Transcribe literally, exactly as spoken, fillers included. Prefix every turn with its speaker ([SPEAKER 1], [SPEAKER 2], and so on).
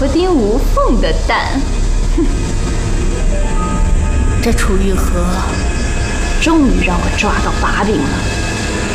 [SPEAKER 1] 不丁无缝的蛋。哼，这楚玉和终于让我抓到把柄了。